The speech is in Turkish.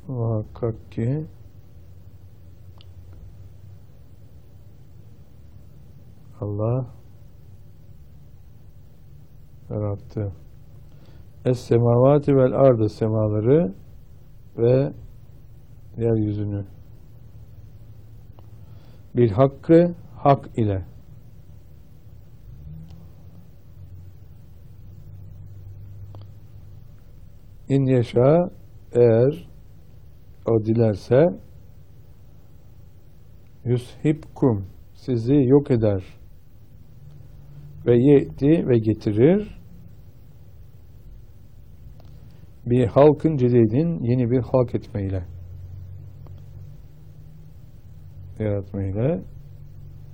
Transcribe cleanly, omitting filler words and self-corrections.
Muhakkak ki Allah yarattı. Es-semavati vel ardı, semaları ve yeryüzünü. Bil hakkı, hak ile. İn yaşa, eğer o dilerse, yushibkum, sizi yok eder ve yeti ve getirir bir halkın cedidin, yeni bir halk etmeyle, yaratmayla.